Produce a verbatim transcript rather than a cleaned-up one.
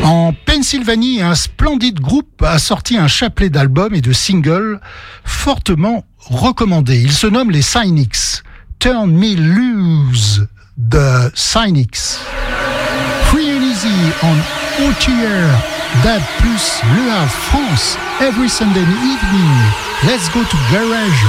En Pennsylvanie, un splendide groupe a sorti un chapelet d'albums et de singles fortement recommandés. Ils se nomment les Cynics. Turn Me Loose, The Cynics. Free and Easy on O T R, D A B plus, Le Havre, France, every Sunday evening. Let's go to Garage